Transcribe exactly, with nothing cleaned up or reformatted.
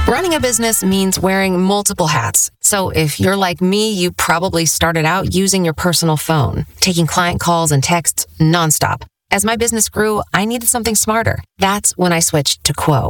Running a business means wearing multiple hats. So if you're like me, you probably started out using your personal phone, taking client calls and texts nonstop. As my business grew, I needed something smarter. That's when I switched to Quo.